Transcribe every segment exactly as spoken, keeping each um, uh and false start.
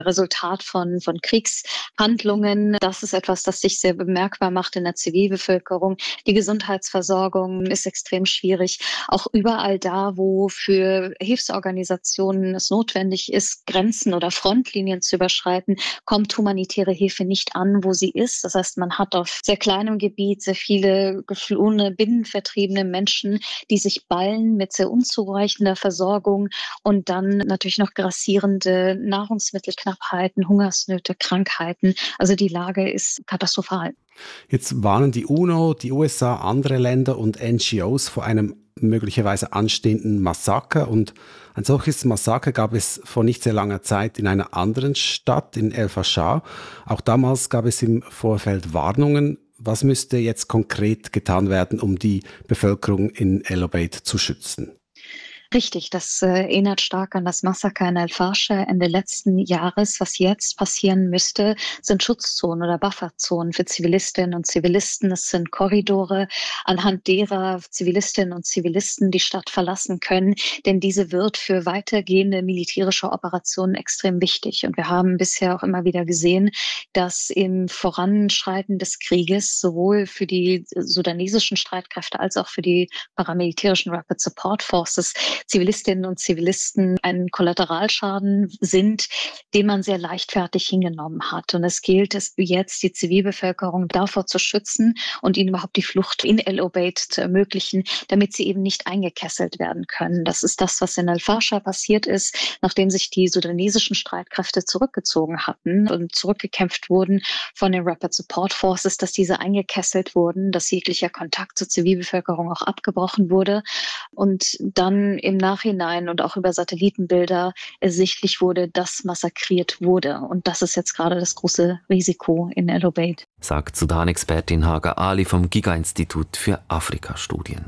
Resultat von, von Kriegshandlungen. Das ist etwas, das sich sehr bemerkbar macht in der Zivilbevölkerung. Die Gesundheitsversorgung ist extrem schwierig. Auch überall da, wo für Hilfsorganisationen es notwendig ist, Grenzen oder Frontlinien zu überschreiten, kommt humanitäre Hilfe nicht an, wo sie ist. Das heißt, man hat auf sehr kleinem Gebiet sehr viele geflohene, binnenvertriebene Menschen, die sich ballen mit sehr unzureichender Versorgung und dann natürlich noch grassierende Nahrungsmittelknappheiten, Hungersnöte, Krankheiten. Also die Lage ist katastrophal. Jetzt warnen die UNO, die U S A, andere Länder und N G Os vor einem möglicherweise anstehenden Massaker. Und ein solches Massaker gab es vor nicht sehr langer Zeit in einer anderen Stadt, in El Fasher. Auch damals gab es im Vorfeld Warnungen. Was müsste jetzt konkret getan werden, um die Bevölkerung in El Obeid zu schützen? Richtig, das äh, erinnert stark an das Massaker in El Fasher Ende letzten Jahres. Was jetzt passieren müsste, sind Schutzzonen oder Bufferzonen für Zivilistinnen und Zivilisten. Es sind Korridore, anhand derer Zivilistinnen und Zivilisten die Stadt verlassen können, denn diese wird für weitergehende militärische Operationen extrem wichtig. Und wir haben bisher auch immer wieder gesehen, dass im Voranschreiten des Krieges sowohl für die sudanesischen Streitkräfte als auch für die paramilitärischen Rapid Support Forces Zivilistinnen und Zivilisten ein Kollateralschaden sind, den man sehr leichtfertig hingenommen hat. Und es gilt es jetzt, die Zivilbevölkerung davor zu schützen und ihnen überhaupt die Flucht in El Obeid zu ermöglichen, damit sie eben nicht eingekesselt werden können. Das ist das, was in El Fasher passiert ist, nachdem sich die sudanesischen Streitkräfte zurückgezogen hatten und zurückgekämpft wurden von den Rapid Support Forces, dass diese eingekesselt wurden, dass jeglicher Kontakt zur Zivilbevölkerung auch abgebrochen wurde und dann im Nachhinein und auch über Satellitenbilder ersichtlich wurde, dass massakriert wurde. Und das ist jetzt gerade das große Risiko in El Obeid. Sagt Sudan-Expertin Hagar Ali vom Giga-Institut für Afrikastudien.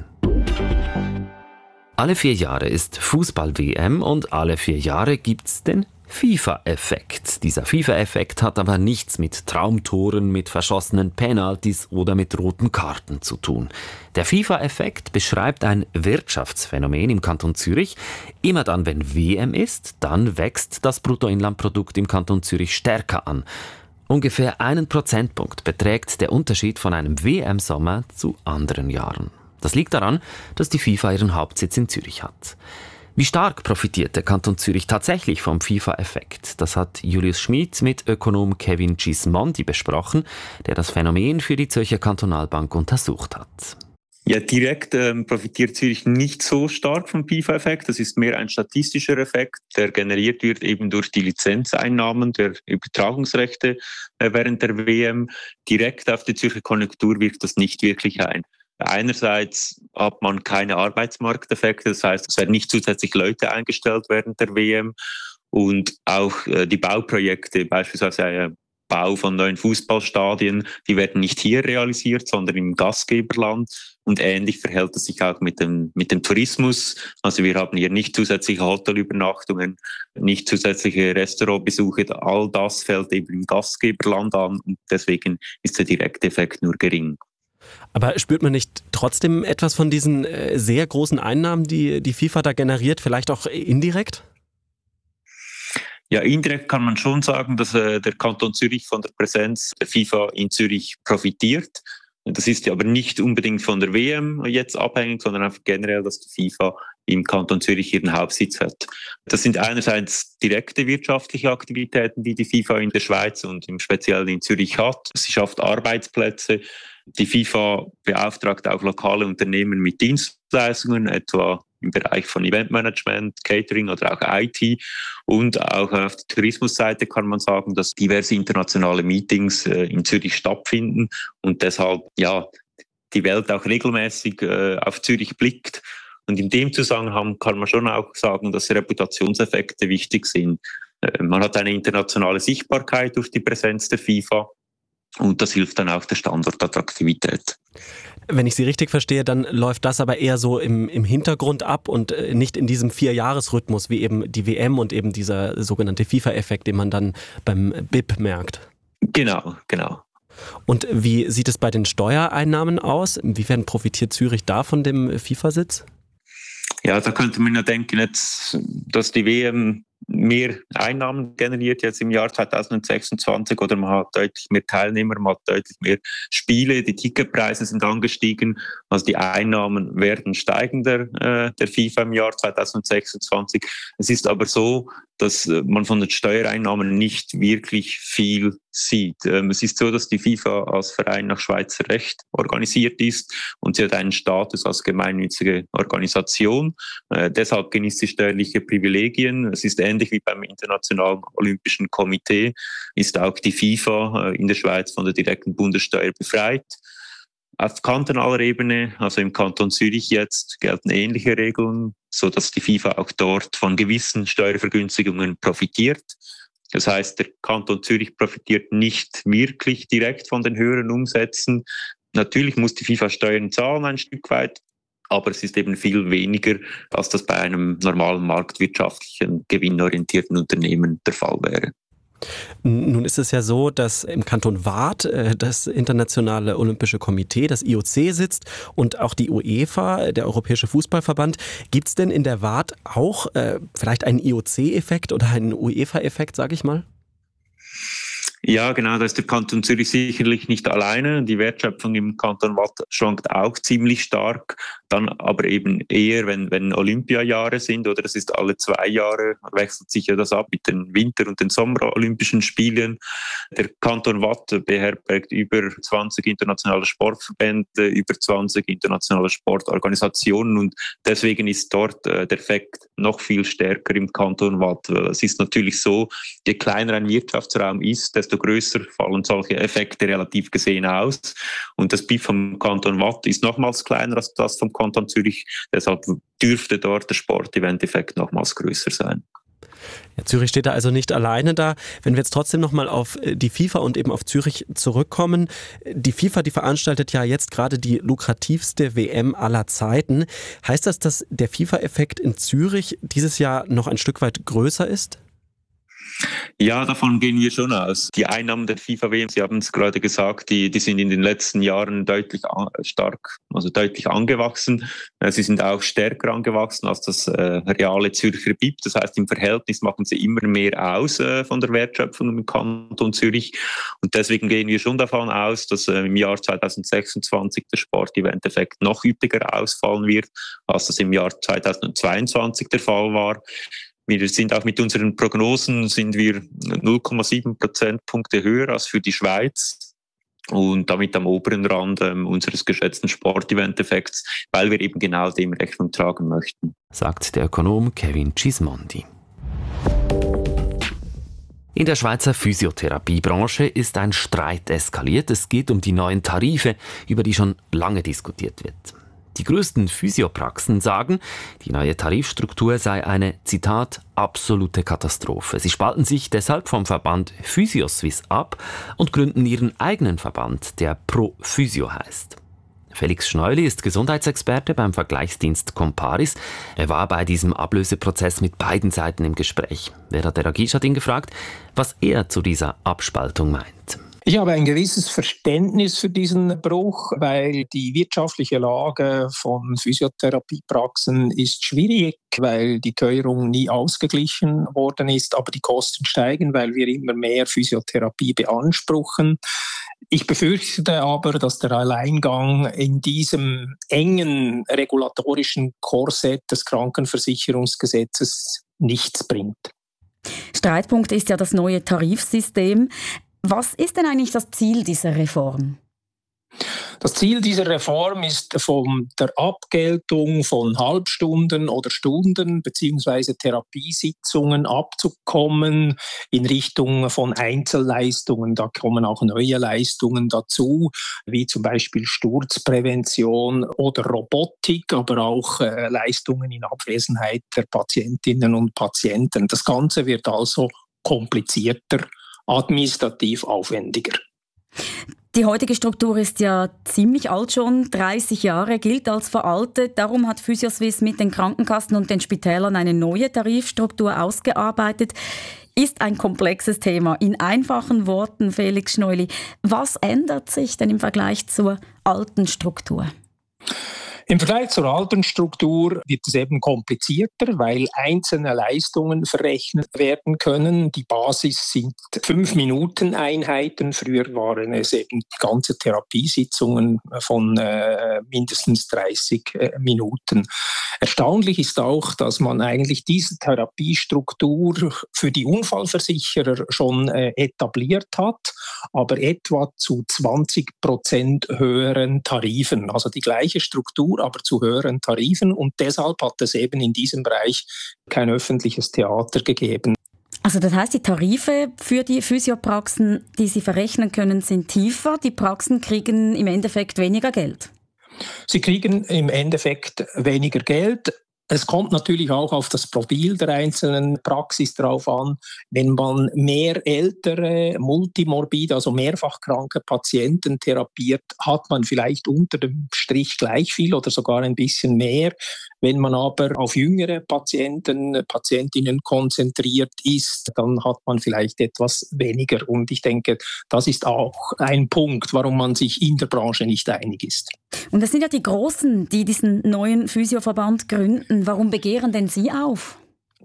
Alle vier Jahre ist Fußball-W M und alle vier Jahre gibt's den FIFA-Effekt. Dieser FIFA-Effekt hat aber nichts mit Traumtoren, mit verschossenen Penalties oder mit roten Karten zu tun. Der FIFA-Effekt beschreibt ein Wirtschaftsphänomen im Kanton Zürich. Immer dann, wenn W M ist, dann wächst das Bruttoinlandprodukt im Kanton Zürich stärker an. Ungefähr einen Prozentpunkt beträgt der Unterschied von einem W M-Sommer zu anderen Jahren. Das liegt daran, dass die FIFA ihren Hauptsitz in Zürich hat. Wie stark profitiert der Kanton Zürich tatsächlich vom FIFA-Effekt? Das hat Julius Schmid mit Ökonom Kevin Gismondi besprochen, der das Phänomen für die Zürcher Kantonalbank untersucht hat. Ja, direkt ähm, profitiert Zürich nicht so stark vom FIFA-Effekt. Das ist mehr ein statistischer Effekt, der generiert wird eben durch die Lizenzeinnahmen der Übertragungsrechte äh, während der W M. Direkt auf die Zürcher Konjunktur wirkt das nicht wirklich ein. Einerseits hat man keine Arbeitsmarkteffekte, das heißt, es werden nicht zusätzlich Leute eingestellt während der W M und auch äh, die Bauprojekte, beispielsweise äh, Bau von neuen Fußballstadien, die werden nicht hier realisiert, sondern im Gastgeberland. Und ähnlich verhält es sich auch mit dem, mit dem Tourismus. Also wir haben hier nicht zusätzliche Hotelübernachtungen, nicht zusätzliche Restaurantbesuche. All das fällt eben im Gastgeberland an und deswegen ist der direkte Effekt nur gering. Aber spürt man nicht trotzdem etwas von diesen äh, sehr großen Einnahmen, die die FIFA da generiert, vielleicht auch indirekt? Ja, indirekt kann man schon sagen, dass äh, der Kanton Zürich von der Präsenz der FIFA in Zürich profitiert. Das ist aber nicht unbedingt von der W M jetzt abhängig, sondern einfach generell, dass die FIFA im Kanton Zürich ihren Hauptsitz hat. Das sind einerseits direkte wirtschaftliche Aktivitäten, die die FIFA in der Schweiz und im Speziellen in Zürich hat. Sie schafft Arbeitsplätze. Die FIFA beauftragt auch lokale Unternehmen mit Dienstleistungen, etwa im Bereich von Eventmanagement, Catering oder auch I T. Und auch auf der Tourismusseite kann man sagen, dass diverse internationale Meetings äh, in Zürich stattfinden und deshalb ja die Welt auch regelmäßig äh, auf Zürich blickt. Und in dem Zusammenhang kann man schon auch sagen, dass Reputationseffekte wichtig sind. Äh, man hat eine internationale Sichtbarkeit durch die Präsenz der FIFA. Und das hilft dann auch der Standortattraktivität. Wenn ich Sie richtig verstehe, dann läuft das aber eher so im, im Hintergrund ab und nicht in diesem Vierjahresrhythmus wie eben die W M und eben dieser sogenannte FIFA-Effekt, den man dann beim B I P merkt. Genau, genau. Und wie sieht es bei den Steuereinnahmen aus? Inwiefern profitiert Zürich da von dem FIFA-Sitz? Ja, da könnte man ja denken, jetzt, dass die W M mehr Einnahmen generiert jetzt im Jahr zweitausendsechsundzwanzig oder man hat deutlich mehr Teilnehmer, man hat deutlich mehr Spiele, die Ticketpreise sind angestiegen, also die Einnahmen werden steigender äh, der FIFA im Jahr zweitausendsechsundzwanzig. Es ist aber so, dass man von den Steuereinnahmen nicht wirklich viel sieht. Ähm, es ist so, dass die FIFA als Verein nach Schweizer Recht organisiert ist und sie hat einen Status als gemeinnützige Organisation. Äh, deshalb genießt sie steuerliche Privilegien. Es ist ähnlich wie beim Internationalen Olympischen Komitee, ist auch die FIFA äh, in der Schweiz von der direkten Bundessteuer befreit. Auf kantonaler Ebene, also im Kanton Zürich jetzt, gelten ähnliche Regeln, so dass die FIFA auch dort von gewissen Steuervergünstigungen profitiert. Das heißt, der Kanton Zürich profitiert nicht wirklich direkt von den höheren Umsätzen. Natürlich muss die FIFA Steuern zahlen ein Stück weit, aber es ist eben viel weniger, als das bei einem normalen marktwirtschaftlichen, gewinnorientierten Unternehmen der Fall wäre. Nun ist es ja so, dass im Kanton Waadt äh, das Internationale Olympische Komitee, das I O C, sitzt und auch die UEFA, der Europäische Fußballverband. Gibt es denn in der Waadt auch äh, vielleicht einen I O C-Effekt oder einen UEFA-Effekt, sage ich mal? Ja, genau, da ist der Kanton Zürich sicherlich nicht alleine. Die Wertschöpfung im Kanton Waadt schwankt auch ziemlich stark, dann aber eben eher, wenn, wenn Olympiajahre sind, oder es ist alle zwei Jahre, wechselt sich ja das ab mit den Winter- und den Sommerolympischen Spielen. Der Kanton Waadt beherbergt über zwanzig internationale Sportverbände, über zwanzig internationale Sportorganisationen und deswegen ist dort äh, der Effekt noch viel stärker im Kanton Waadt. Es ist natürlich so, je kleiner ein Wirtschaftsraum ist, desto größer fallen solche Effekte relativ gesehen aus. Und das B I F vom Kanton Waadt ist nochmals kleiner als das vom Kanton Zürich. Deshalb dürfte dort der Sportevent-Effekt nochmals größer sein. Ja, Zürich steht da also nicht alleine da. Wenn wir jetzt trotzdem nochmal auf die FIFA und eben auf Zürich zurückkommen. Die FIFA, die veranstaltet ja jetzt gerade die lukrativste W M aller Zeiten. Heißt das, dass der FIFA-Effekt in Zürich dieses Jahr noch ein Stück weit größer ist? Ja, davon gehen wir schon aus. Die Einnahmen der FIFA-W M, Sie haben es gerade gesagt, die, die sind in den letzten Jahren deutlich an, stark, also deutlich angewachsen. Sie sind auch stärker angewachsen als das äh, reale Zürcher B I P. Das heißt, im Verhältnis machen sie immer mehr aus äh, von der Wertschöpfung im Kanton Zürich. Und deswegen gehen wir schon davon aus, dass äh, im Jahr zweitausendsechsundzwanzig der Sportevent-Effekt noch üppiger ausfallen wird, als das im Jahr zweitausendzweiundzwanzig der Fall war. Wir sind auch mit unseren Prognosen sind wir null Komma sieben Prozentpunkte höher als für die Schweiz und damit am oberen Rand äh, unseres geschätzten Sportevent-Effekts, weil wir eben genau dem Rechnung tragen möchten. Sagt der Ökonom Kevin Cismondi. In der Schweizer Physiotherapiebranche ist ein Streit eskaliert. Es geht um die neuen Tarife, über die schon lange diskutiert wird. Die größten Physiopraxen sagen, die neue Tarifstruktur sei eine, Zitat, absolute Katastrophe. Sie spalten sich deshalb vom Verband Physioswiss ab und gründen ihren eigenen Verband, der Pro Physio heißt. Felix Schneuli ist Gesundheitsexperte beim Vergleichsdienst Comparis. Er war bei diesem Ablöseprozess mit beiden Seiten im Gespräch. Vedat Eragic hat ihn gefragt, was er zu dieser Abspaltung meint. Ich habe ein gewisses Verständnis für diesen Bruch, weil die wirtschaftliche Lage von Physiotherapiepraxen ist schwierig, weil die Teuerung nie ausgeglichen worden ist, aber die Kosten steigen, weil wir immer mehr Physiotherapie beanspruchen. Ich befürchte aber, dass der Alleingang in diesem engen regulatorischen Korsett des Krankenversicherungsgesetzes nichts bringt. Streitpunkt ist ja das neue Tarifsystem. Was ist denn eigentlich das Ziel dieser Reform? Das Ziel dieser Reform ist, von der Abgeltung von Halbstunden oder Stunden bzw. Therapiesitzungen abzukommen in Richtung von Einzelleistungen. Da kommen auch neue Leistungen dazu, wie zum Beispiel Sturzprävention oder Robotik, aber auch äh, Leistungen in Abwesenheit der Patientinnen und Patienten. Das Ganze wird also komplizierter, administrativ aufwendiger. Die heutige Struktur ist ja ziemlich alt schon, dreißig Jahre, gilt als veraltet. Darum hat Physioswiss mit den Krankenkassen und den Spitälern eine neue Tarifstruktur ausgearbeitet. Ist ein komplexes Thema. In einfachen Worten, Felix Schneuli, was ändert sich denn im Vergleich zur alten Struktur? Im Vergleich zur alten Struktur wird es eben komplizierter, weil einzelne Leistungen verrechnet werden können. Die Basis sind fünf Minuten Einheiten. Früher waren es eben die ganze Therapiesitzungen von äh, mindestens dreißig äh, Minuten. Erstaunlich ist auch, dass man eigentlich diese Therapiestruktur für die Unfallversicherer schon äh, etabliert hat, aber etwa zu zwanzig Prozent höheren Tarifen. Also die gleiche Struktur, aber zu höheren Tarifen. Und deshalb hat es eben in diesem Bereich kein öffentliches Theater gegeben. Also das heißt, die Tarife für die Physiopraxen, die Sie verrechnen können, sind tiefer. Die Praxen kriegen im Endeffekt weniger Geld. Sie kriegen im Endeffekt weniger Geld. Es kommt natürlich auch auf das Profil der einzelnen Praxis drauf an. Wenn man mehr ältere, multimorbide, also mehrfach kranke Patienten therapiert, hat man vielleicht unter dem Strich gleich viel oder sogar ein bisschen mehr. Wenn man aber auf jüngere Patienten, Patientinnen konzentriert ist, dann hat man vielleicht etwas weniger. Und ich denke, das ist auch ein Punkt, warum man sich in der Branche nicht einig ist. Und das sind ja die Großen, die diesen neuen Physioverband gründen. Warum begehren denn Sie auf?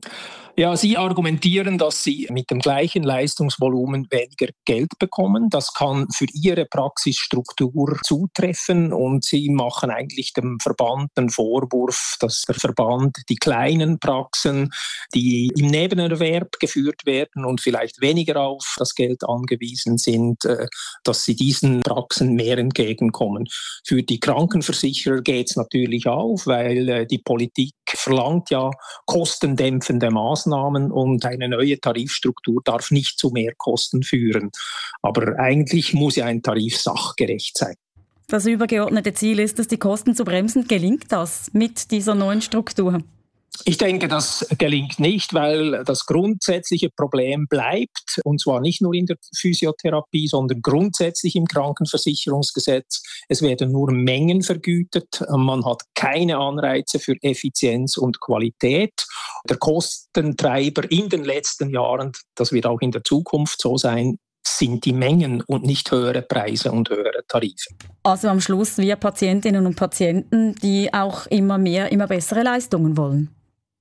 Ja, Sie argumentieren, dass Sie mit dem gleichen Leistungsvolumen weniger Geld bekommen. Das kann für Ihre Praxisstruktur zutreffen und Sie machen eigentlich dem Verband den Vorwurf, dass der Verband die kleinen Praxen, die im Nebenerwerb geführt werden und vielleicht weniger auf das Geld angewiesen sind, dass Sie diesen Praxen mehr entgegenkommen. Für die Krankenversicherer geht es natürlich auf, weil die Politik verlangt ja kostendämpfende Maßnahmen. Und eine neue Tarifstruktur darf nicht zu mehr Kosten führen. Aber eigentlich muss ja ein Tarif sachgerecht sein. Das übergeordnete Ziel ist es, die Kosten zu bremsen. Gelingt das mit dieser neuen Struktur? Ich denke, das gelingt nicht, weil das grundsätzliche Problem bleibt, und zwar nicht nur in der Physiotherapie, sondern grundsätzlich im Krankenversicherungsgesetz. Es werden nur Mengen vergütet, man hat keine Anreize für Effizienz und Qualität. Der Kostentreiber in den letzten Jahren, das wird auch in der Zukunft so sein, sind die Mengen und nicht höhere Preise und höhere Tarife. Also am Schluss wir Patientinnen und Patienten, die auch immer mehr, immer bessere Leistungen wollen.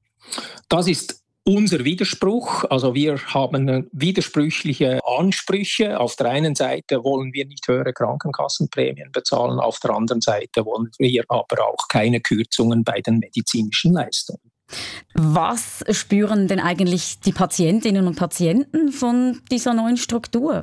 Das ist unser Widerspruch. Also wir haben widersprüchliche Ansprüche. Auf der einen Seite wollen wir nicht höhere Krankenkassenprämien bezahlen, auf der anderen Seite wollen wir aber auch keine Kürzungen bei den medizinischen Leistungen. Was spüren denn eigentlich die Patientinnen und Patienten von dieser neuen Struktur?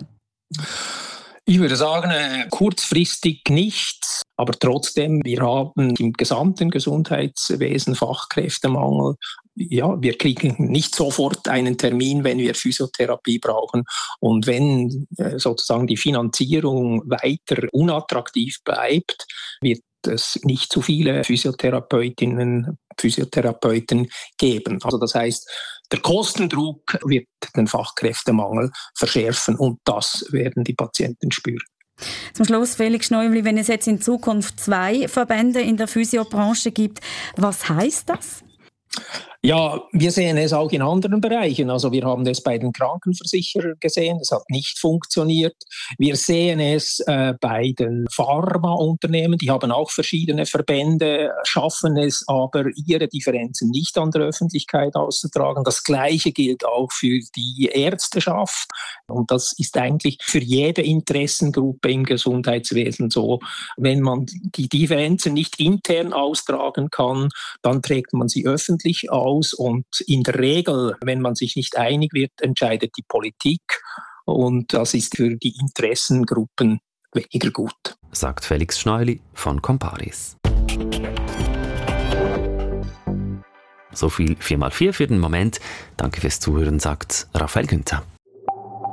Ich würde sagen, kurzfristig nichts, aber trotzdem, wir haben im gesamten Gesundheitswesen Fachkräftemangel. Ja, wir kriegen nicht sofort einen Termin, wenn wir Physiotherapie brauchen. Und wenn sozusagen die Finanzierung weiter unattraktiv bleibt, wird es nicht zu viele Physiotherapeutinnen, Physiotherapeuten geben. Also das heißt, der Kostendruck wird den Fachkräftemangel verschärfen und das werden die Patienten spüren. Zum Schluss, Felix Schneubli, wenn es jetzt in Zukunft zwei Verbände in der Physiobranche gibt, was heißt das? Ja, wir sehen es auch in anderen Bereichen. Also wir haben es bei den Krankenversicherern gesehen, es hat nicht funktioniert. Wir sehen es äh, bei den Pharmaunternehmen, die haben auch verschiedene Verbände, schaffen es aber, ihre Differenzen nicht an der Öffentlichkeit auszutragen. Das Gleiche gilt auch für die Ärzteschaft. Und das ist eigentlich für jede Interessengruppe im Gesundheitswesen so. Wenn man die Differenzen nicht intern austragen kann, dann trägt man sie öffentlich aus. Und in der Regel, wenn man sich nicht einig wird, entscheidet die Politik. Und das ist für die Interessengruppen weniger gut. Sagt Felix Schneubli von Comparis. So viel vier mal vier für den Moment. Danke fürs Zuhören, sagt Raphael Günther.